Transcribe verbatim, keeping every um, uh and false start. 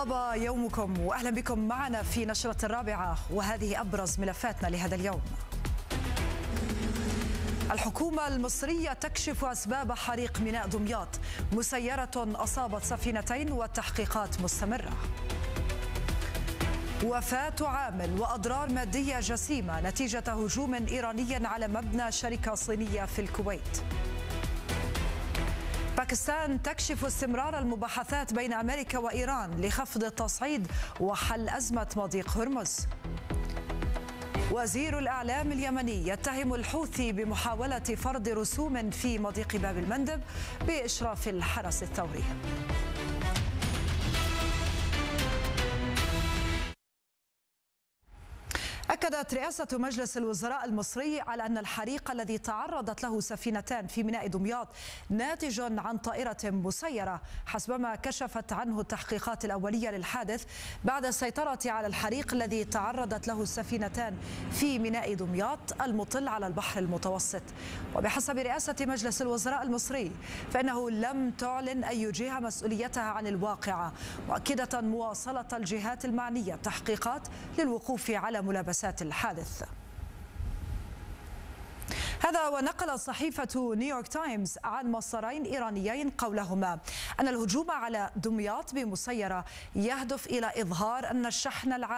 طاب يومكم وأهلا بكم معنا في نشرة الرابعة، وهذه أبرز ملفاتنا لهذا اليوم. الحكومة المصرية تكشف أسباب حريق ميناء دمياط، مسيرة أصابت سفينتين والتحقيقات مستمرة. وفاة عامل وأضرار مادية جسيمة نتيجة هجوم إيراني على مبنى شركة صينية في الكويت. باكستان تكشف استمرار المباحثات بين أمريكا وإيران لخفض التصعيد وحل أزمة مضيق هرمز. وزير الإعلام اليمني يتهم الحوثي بمحاولة فرض رسوم في مضيق باب المندب بإشراف الحرس الثوري. أكدت رئاسة مجلس الوزراء المصري على أن الحريق الذي تعرضت له سفينتان في ميناء دمياط ناتج عن طائرة مسيرة، حسبما كشفت عنه التحقيقات الأولية للحادث بعد السيطرة على الحريق الذي تعرضت له السفينتان في ميناء دمياط المطل على البحر المتوسط. وبحسب رئاسة مجلس الوزراء المصري فإنه لم تعلن أي جهة مسؤوليتها عن الواقعة، مؤكدة مواصلة الجهات المعنية التحقيقات للوقوف على ملابسات الحادث. هذا ونقلت صحيفة نيويورك تايمز عن مصدرين إيرانيين قولهما أن الهجوم على دمياط بمسيرة يهدف إلى إظهار أن الشحن العالمي